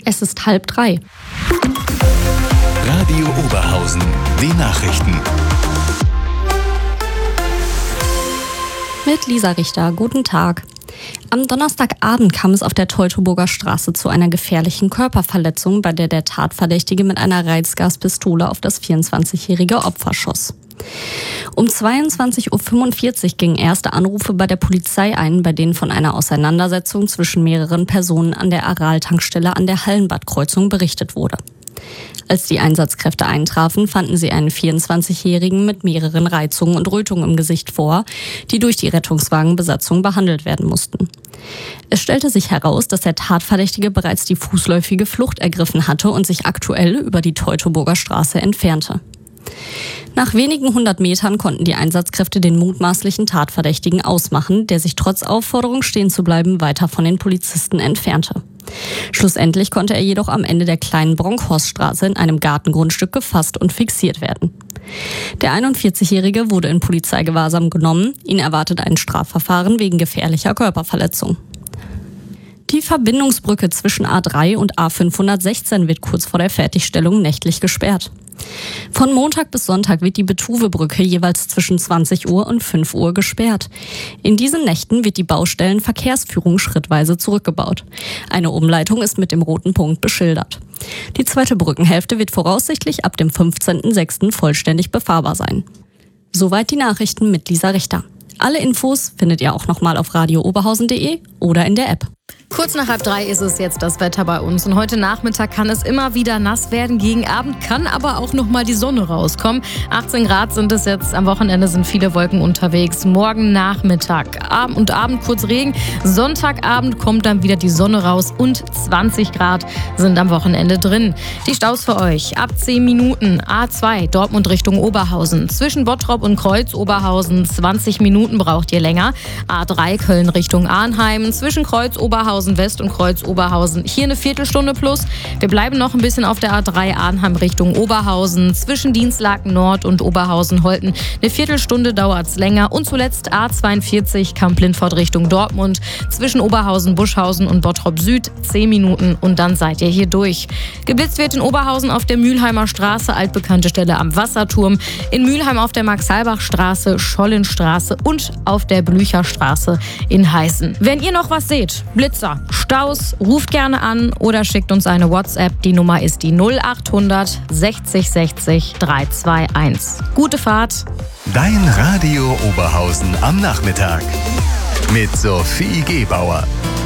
Es ist 2:30. Radio Oberhausen, die Nachrichten. Mit Lisa Richter, guten Tag. Am Donnerstagabend kam es auf der Teutoburger Straße zu einer gefährlichen Körperverletzung, bei der der Tatverdächtige mit einer Reizgaspistole auf das 24-jährige Opfer schoss. Um 22:45 Uhr gingen erste Anrufe bei der Polizei ein, bei denen von einer Auseinandersetzung zwischen mehreren Personen an der Aral-Tankstelle an der Hallenbadkreuzung berichtet wurde. Als die Einsatzkräfte eintrafen, fanden sie einen 24-Jährigen mit mehreren Reizungen und Rötungen im Gesicht vor, die durch die Rettungswagenbesatzung behandelt werden mussten. Es stellte sich heraus, dass der Tatverdächtige bereits die fußläufige Flucht ergriffen hatte und sich aktuell über die Teutoburger Straße entfernte. Nach wenigen 100 Metern konnten die Einsatzkräfte den mutmaßlichen Tatverdächtigen ausmachen, der sich trotz Aufforderung stehen zu bleiben weiter von den Polizisten entfernte. Schlussendlich konnte er jedoch am Ende der kleinen Bronkhorststraße in einem Gartengrundstück gefasst und fixiert werden. Der 41-Jährige wurde in Polizeigewahrsam genommen. Ihn erwartet ein Strafverfahren wegen gefährlicher Körperverletzung. Die Verbindungsbrücke zwischen A3 und A516 wird kurz vor der Fertigstellung nächtlich gesperrt. Von Montag bis Sonntag wird die Betuwe-Brücke jeweils zwischen 20 Uhr und 5 Uhr gesperrt. In diesen Nächten wird die Baustellenverkehrsführung schrittweise zurückgebaut. Eine Umleitung ist mit dem roten Punkt beschildert. Die zweite Brückenhälfte wird voraussichtlich ab dem 15.06. vollständig befahrbar sein. Soweit die Nachrichten mit Lisa Richter. Alle Infos findet ihr auch nochmal auf radiooberhausen.de oder in der App. Kurz nach 2:30 ist es jetzt das Wetter bei uns. Und heute Nachmittag kann es immer wieder nass werden. Gegen Abend kann aber auch noch mal die Sonne rauskommen. 18 Grad sind es jetzt. Am Wochenende sind viele Wolken unterwegs. Morgen Nachmittag und Abend kurz Regen. Sonntagabend kommt dann wieder die Sonne raus und 20 Grad sind am Wochenende drin. Die Staus für euch. Ab 10 Minuten A2 Dortmund Richtung Oberhausen. Zwischen Bottrop und Kreuz Oberhausen 20 Minuten braucht ihr länger. A3 Köln Richtung Arnheim. Zwischen Kreuz Oberhausen West und Kreuz Oberhausen. Hier eine Viertelstunde plus. Wir bleiben noch ein bisschen auf der A3 Arnheim Richtung Oberhausen. Zwischen Dienstlaken Nord und Oberhausen-Holten eine Viertelstunde dauert es länger. Und zuletzt A42 Kamp-Lindfort Richtung Dortmund. Zwischen Oberhausen, Buschhausen und Bottrop Süd 10 Minuten und dann seid ihr hier durch. Geblitzt wird in Oberhausen auf der Mülheimer Straße, altbekannte Stelle am Wasserturm. In Mülheim auf der Max-Halbach-Straße, Schollenstraße und auf der Blücherstraße in Heißen. Wenn ihr noch was seht, Blitzer, Staus, ruft gerne an oder schickt uns eine WhatsApp. Die Nummer ist die 0800 60 60 321. Gute Fahrt. Dein Radio Oberhausen am Nachmittag mit Sophie Gebauer.